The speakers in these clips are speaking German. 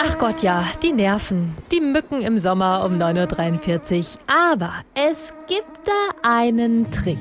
Ach Gott, ja, die Nerven. Die Mücken im Sommer um 9.43 Uhr. Aber es gibt da einen Trick.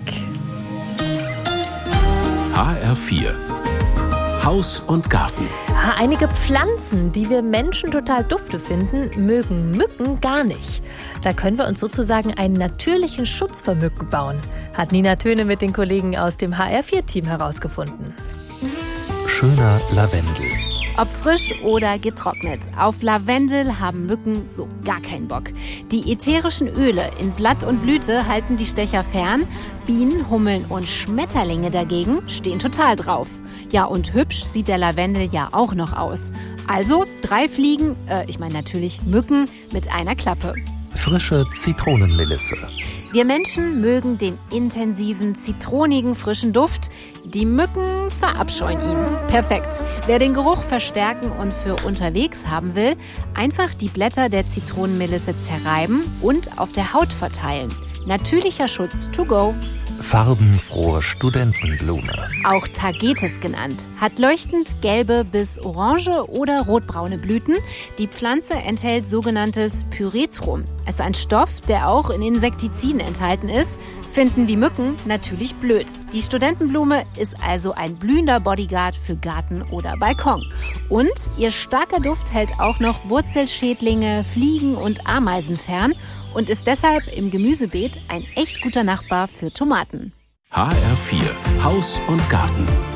HR4 Haus und Garten. Einige Pflanzen, die wir Menschen total dufte finden, mögen Mücken gar nicht. Da können wir uns sozusagen einen natürlichen Schutz vor Mücken bauen, hat Nina Töne mit den Kollegen aus dem HR4-Team herausgefunden. Schöner Lavendel. Ob frisch oder getrocknet, auf Lavendel haben Mücken so gar keinen Bock. Die ätherischen Öle in Blatt und Blüte halten die Stecher fern. Bienen, Hummeln und Schmetterlinge dagegen stehen total drauf. Ja, und hübsch sieht der Lavendel ja auch noch aus. Also 3 Fliegen, natürlich Mücken mit einer Klappe. Frische Zitronenmelisse. Wir Menschen mögen den intensiven, zitronigen, frischen Duft. Die Mücken verabscheuen ihn. Perfekt. Wer den Geruch verstärken und für unterwegs haben will, einfach die Blätter der Zitronenmelisse zerreiben und auf der Haut verteilen. Natürlicher Schutz to go. Farbenfrohe Studentenblume. Auch Tagetes genannt. Hat leuchtend gelbe bis orange oder rotbraune Blüten. Die Pflanze enthält sogenanntes Pyrethrum. Also ein Stoff, der auch in Insektiziden enthalten ist, finden die Mücken natürlich blöd. Die Studentenblume ist also ein blühender Bodyguard für Garten oder Balkon. Und ihr starker Duft hält auch noch Wurzelschädlinge, Fliegen und Ameisen fern und ist deshalb im Gemüsebeet ein echt guter Nachbar für Tomaten. HR4 Haus und Garten.